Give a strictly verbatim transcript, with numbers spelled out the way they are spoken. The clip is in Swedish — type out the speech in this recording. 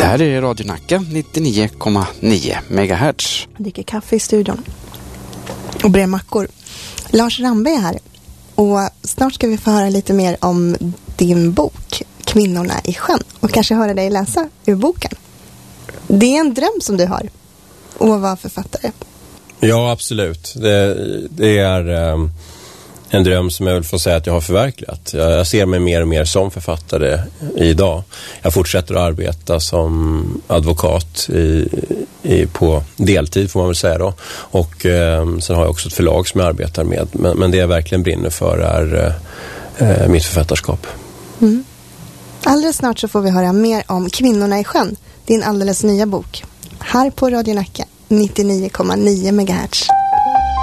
Det här är Radio Nacka nittionio komma nio megahertz. Jag dricker kaffe i studion och brer mackor. Lars Rambe är här och snart ska vi få höra lite mer om din bok Kvinnorna i sjön och kanske höra dig läsa ur boken. Det är en dröm som du har att vara författare. Ja, absolut. Det, det är um, en dröm som jag vill få säga att jag har förverkligat. Jag, jag ser mig mer och mer som författare idag. Jag fortsätter att arbeta som advokat i, i, på deltid får man väl säga då. Och um, sen har jag också ett förlag som jag arbetar med. Men, men det jag verkligen brinner för är uh, mitt författarskap. Mm. Alldeles snart så får vi höra mer om Kvinnorna i sjön. Din alldeles nya bok. Här på Radio Nacka nittionio komma nio megahertz.